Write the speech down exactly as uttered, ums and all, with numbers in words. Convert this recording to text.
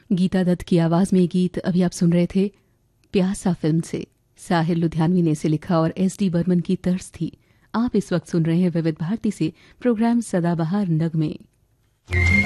गीता दत्त की आवाज में गीत अभी आप सुन रहे थे प्यासा फिल्म से। साहिल लुधियानवी ने इसे लिखा और एस डी बर्मन की तर्ज थी। आप इस वक्त सुन रहे हैं विविध भारती से प्रोग्राम सदाबहार नगमे।